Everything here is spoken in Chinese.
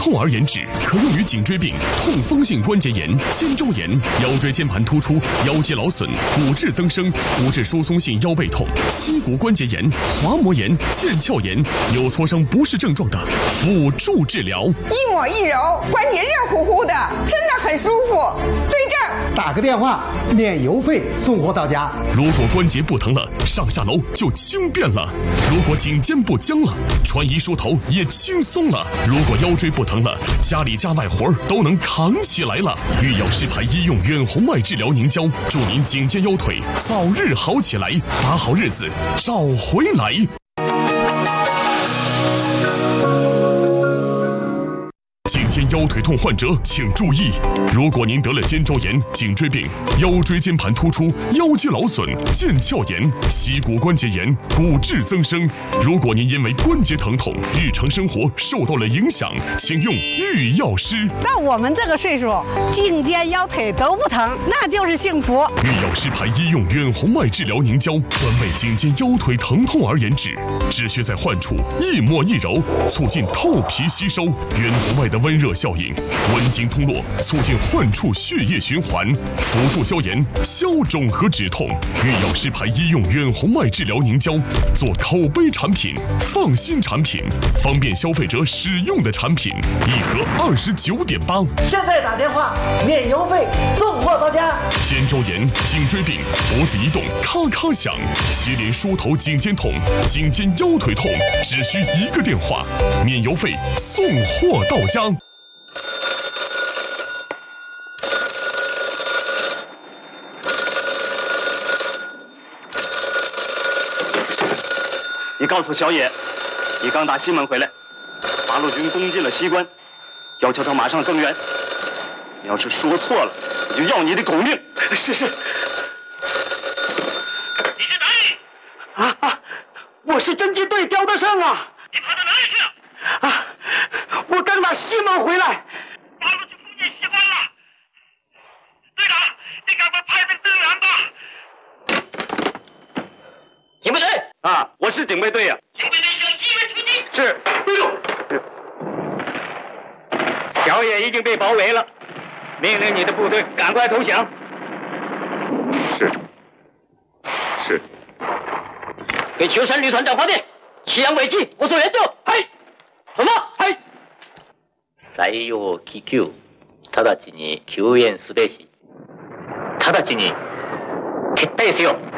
痛而言止，可用于颈椎病、痛风性关节炎、肩周炎、腰椎间盘突出、腰肌劳损、骨质增生、骨质疏松性腰背痛、膝骨关节炎、滑膜炎、腱鞘炎、有挫伤不适症状的辅助治疗。 一抹一揉，关节热乎乎的，真的很舒服。对症， 打个电话，免邮费送货到家。 如果关节不疼了，上下楼就轻便了；如果颈肩不僵了，穿衣梳头也轻松了；如果腰椎不疼了，家里家外活都能扛起来了。玉药师牌医用远红外治疗凝胶，祝您颈肩腰腿早日好起来，把好日子找回来。颈肩腰腿痛患者请注意，如果您得了肩周炎、颈椎病、腰椎间盘突出、腰肌劳损、腱鞘炎、膝骨关节炎、骨质增生，如果您因为关节疼痛，日常生活受到了影响，请用玉药师。 到我们这个岁数，颈肩腰腿都不疼，那就是幸福。 玉药师牌医用远红外治疗凝胶，专为颈肩腰腿疼痛而研制，只需在患处一抹一揉，促进透皮吸收。远红外的温热效应，温经通络，促进患处血液循环，辅助消炎、消肿和止痛。玉药师牌医用远红外治疗凝胶，做口碑产品、放心产品、方便消费者使用的产品，一盒29.8。 现在打电话，免邮费送货到家。 肩周炎、颈椎病、脖子移动咔咔响，接连梳头颈肩痛、颈肩腰腿痛，只需一个电话，免邮费送货到家。 你告诉小野，你刚打西门回来，八路军攻进了西关，要求他马上增援。你要是说错了，我就要你的狗命。是。你是哪里？我是侦缉队刁德胜啊！你跑到哪里去了？我刚打西门回来。八路军攻进西关了。队长，你赶快派兵增援吧。警备队啊，我是警备队呀。警备队向西门出击。是，队长。小野已经被包围了，命令你的部队赶快投降。是。给秋山旅团长发电，祁阳危机，我做援救。はい。什么？はい。採用気球、直ちに救援すべし。直ちに撤退せよ。